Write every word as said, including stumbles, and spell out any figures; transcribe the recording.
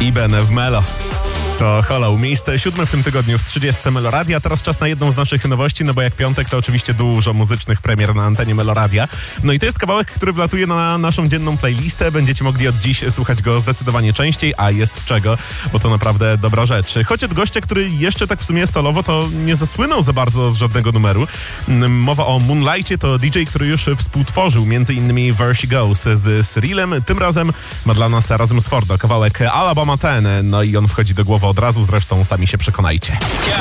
I Bene w Melo. To Hollow, miejsce siódme w tym tygodniu w trzydziestce Meloradia. Teraz czas na jedną z naszych nowości, no bo jak piątek to oczywiście dużo muzycznych premier na antenie Meloradia. No i to jest kawałek, który wlatuje na naszą dzienną playlistę. Będziecie mogli od dziś słuchać go zdecydowanie częściej, a jest czego, bo to naprawdę dobra rzecz. Choć od gościa, który jeszcze tak w sumie solowo to nie zasłynął za bardzo z żadnego numeru. Mowa o Moonlightie, to D J, który już współtworzył między innymi Where She Goes z Cyrilem. Tym razem ma dla nas razem z Fordo kawałek Alabama ten. No i on wchodzi do głowy od razu, zresztą sami się przekonajcie.